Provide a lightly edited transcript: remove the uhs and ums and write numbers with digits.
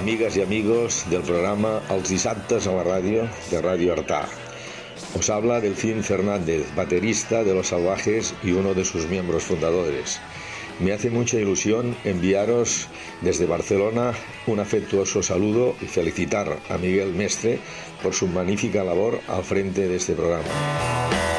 amigas y amigos del programa Els dissabtes a la radio de Radio Artà. Os habla Delfín Fernández, baterista de Los Salvajes y uno de sus miembros fundadores. Me hace mucha ilusión enviaros desde Barcelona un afectuoso saludo y felicitar a Miguel Mestre por su magnífica labor al frente de este programa.